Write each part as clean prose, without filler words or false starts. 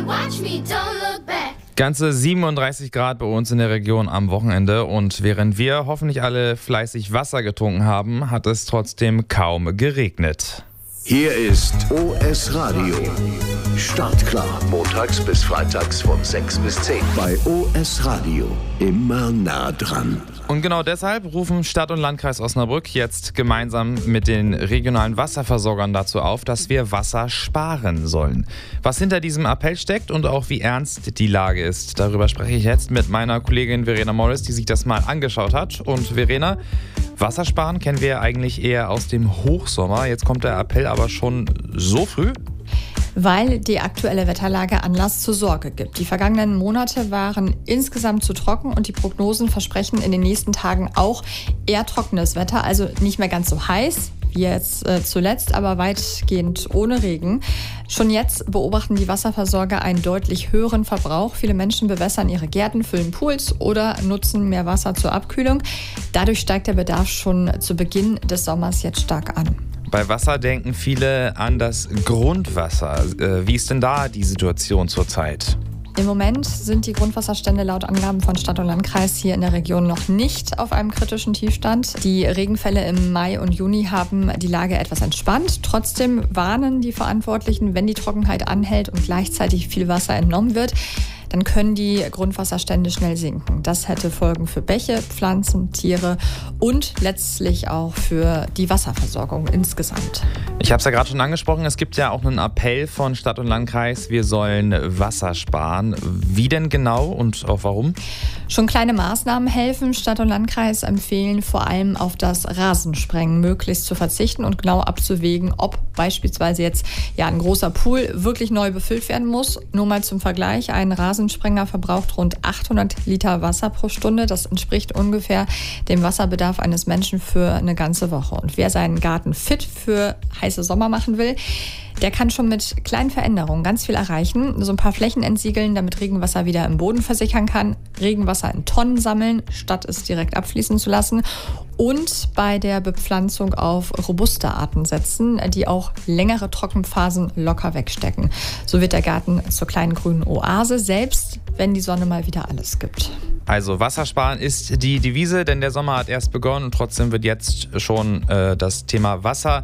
Watch me, don't look back. Ganze 37 Grad bei uns in der Region am Wochenende und während wir hoffentlich alle fleißig Wasser getrunken haben, hat es trotzdem kaum geregnet. Hier ist OS Radio. Startklar. Montags bis freitags von 6 bis 10. Bei OS Radio. Immer nah dran. Und genau deshalb rufen Stadt und Landkreis Osnabrück jetzt gemeinsam mit den regionalen Wasserversorgern dazu auf, dass wir Wasser sparen sollen. Was hinter diesem Appell steckt und auch wie ernst die Lage ist, darüber spreche ich jetzt mit meiner Kollegin Verena Morris, die sich das mal angeschaut hat. Und Verena, Wassersparen kennen wir eigentlich eher aus dem Hochsommer. Jetzt kommt der Appell aber schon so früh? Weil die aktuelle Wetterlage Anlass zur Sorge gibt. Die vergangenen Monate waren insgesamt zu trocken und die Prognosen versprechen in den nächsten Tagen auch eher trockenes Wetter, also nicht mehr ganz so heiß wie jetzt zuletzt, aber weitgehend ohne Regen. Schon jetzt beobachten die Wasserversorger einen deutlich höheren Verbrauch. Viele Menschen bewässern ihre Gärten, füllen Pools oder nutzen mehr Wasser zur Abkühlung. Dadurch steigt der Bedarf schon zu Beginn des Sommers jetzt stark an. Bei Wasser denken viele an das Grundwasser. Wie ist denn da die Situation zurzeit? Im Moment sind die Grundwasserstände laut Angaben von Stadt und Landkreis hier in der Region noch nicht auf einem kritischen Tiefstand. Die Regenfälle im Mai und Juni haben die Lage etwas entspannt. Trotzdem warnen die Verantwortlichen, wenn die Trockenheit anhält und gleichzeitig viel Wasser entnommen wird, dann können die Grundwasserstände schnell sinken. Das hätte Folgen für Bäche, Pflanzen, Tiere und letztlich auch für die Wasserversorgung insgesamt. Ich habe es ja gerade schon angesprochen, es gibt ja auch einen Appell von Stadt und Landkreis, wir sollen Wasser sparen. Wie denn genau und auch warum? Schon kleine Maßnahmen helfen. Stadt und Landkreis empfehlen vor allem auf das Rasensprengen möglichst zu verzichten und genau abzuwägen, ob beispielsweise jetzt ein großer Pool wirklich neu befüllt werden muss. Nur mal zum Vergleich, ein Rasensprenger verbraucht rund 800 Liter Wasser pro Stunde. Das entspricht ungefähr dem Wasserbedarf eines Menschen für eine ganze Woche. Und wer seinen Garten fit für heiße Sommer machen will, der kann schon mit kleinen Veränderungen ganz viel erreichen. So ein paar Flächen entsiegeln, damit Regenwasser wieder im Boden versickern kann. Regenwasser in Tonnen sammeln, statt es direkt abfließen zu lassen. Und bei der Bepflanzung auf robuste Arten setzen, die auch längere Trockenphasen locker wegstecken. So wird der Garten zur kleinen grünen Oase, selbst wenn die Sonne mal wieder alles gibt. Also Wassersparen ist die Devise, denn der Sommer hat erst begonnen und trotzdem wird jetzt schon das Thema Wasser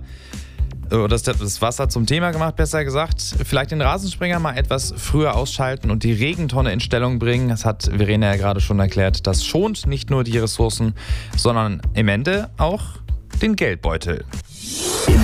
das Wasser zum Thema gemacht, besser gesagt. Vielleicht den Rasensprenger mal etwas früher ausschalten und die Regentonne in Stellung bringen. Das hat Verena ja gerade schon erklärt. Das schont nicht nur die Ressourcen, sondern im Ende auch den Geldbeutel.